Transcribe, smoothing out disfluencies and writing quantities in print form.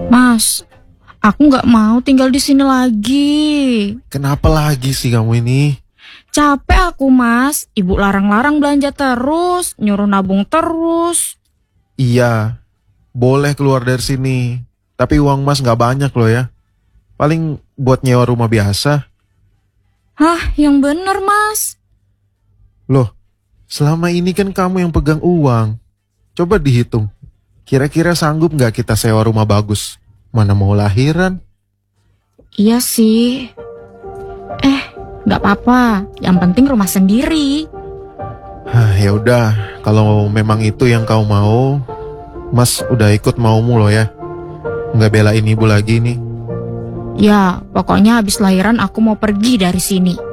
Mas, aku nggak mau tinggal di sini lagi. Kenapa lagi sih kamu ini? Capek aku, Mas. Ibu larang-larang belanja terus, nyuruh nabung terus. Iya, boleh keluar dari sini. Tapi uang mas nggak banyak loh ya. Paling buat nyewa rumah biasa. Hah, yang bener, Mas. Loh, selama ini kan kamu yang pegang uang. Coba dihitung. Kira-kira sanggup nggak kita sewa rumah bagus? Mana mau lahiran? Iya sih. Nggak apa-apa. Yang penting rumah sendiri. Ya udah, kalau memang itu yang kau mau, mas udah ikut maumu loh ya. Nggak belain ibu lagi nih. Ya, pokoknya habis lahiran aku mau pergi dari sini.